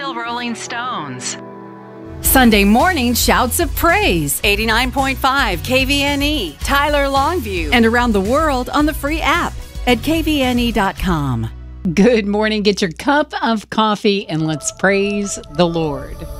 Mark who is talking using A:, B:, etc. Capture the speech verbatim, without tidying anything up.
A: Nashville Rolling Stones.
B: Sunday morning shouts of praise.
C: eighty-nine point five K V N E, Tyler Longview.
B: And around the world on the free app at K V N E dot com.
D: Good morning. Get your cup of coffee and let's praise the Lord.